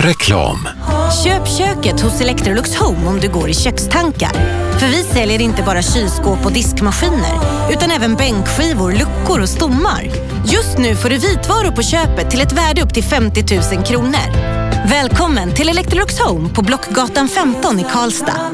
Reklam. Köp köket hos Electrolux Home om du går i kökstankar. För vi säljer inte bara kylskåp och diskmaskiner, utan även bänkskivor, luckor och stommar. Just nu får du vitvaror på köpet till ett värde upp till 50 000 kronor. Välkommen till Electrolux Home på Blockgatan 15 i Karlstad.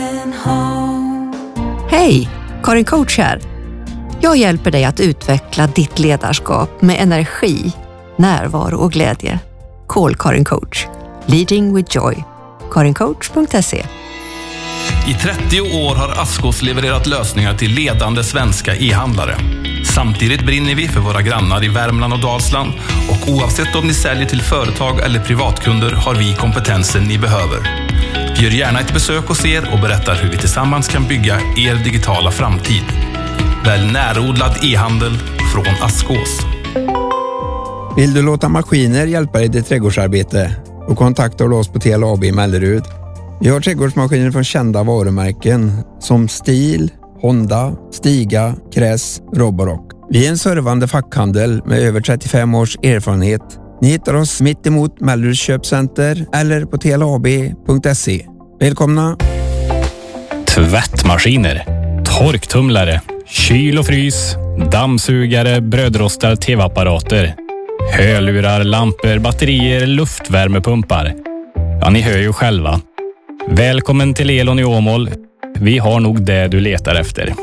Hej, Karin Coach här. Jag hjälper dig att utveckla ditt ledarskap med energi, närvaro och glädje. Call Karin Coach. Leading with joy. karincoach.se. I 30 år har Askås levererat lösningar till ledande svenska e-handlare. Samtidigt brinner vi för våra grannar i Värmland och Dalsland, och oavsett om ni säljer till företag eller privatkunder har vi kompetensen ni behöver. Vi gör gärna ett besök hos er och berättar hur vi tillsammans kan bygga er digitala framtid. Välj närodlad e-handel från Askås. Vill du låta maskiner hjälpa dig i ditt trädgårdsarbete? Och kontakta oss på TLAB i Mellerud. Vi har trädgårdsmaskiner från kända varumärken som Stihl, Honda, Stiga, Kress, Roborock. Vi är en servande fackhandel med över 35 års erfarenhet. Ni hittar oss mitt emot Melleruds köpcenter eller på tlab.se. Välkomna! Tvättmaskiner, torktumlare, kyl och frys, dammsugare, brödrostar, tv-apparater, hörlurar, lampor, batterier, luftvärmepumpar. Ja, ni hör ju själva. Välkommen till Elon i Åmål. Vi har nog det du letar efter.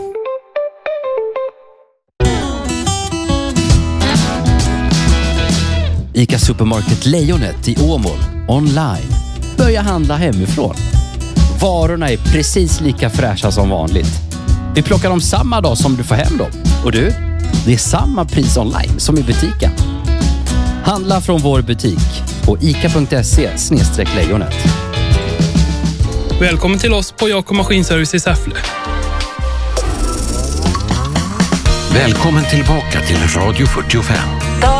ICA Supermarket Lejonet i Åmål online. Börja handla hemifrån. Varorna är precis lika fräscha som vanligt. Vi plockar dem samma dag som du får hem dem. Och du, det är samma pris online som i butiken. Handla från vår butik på ica.se/lejonet. Välkommen till oss på Jakob Maskinservice i Säffle. Välkommen tillbaka till Radio 45.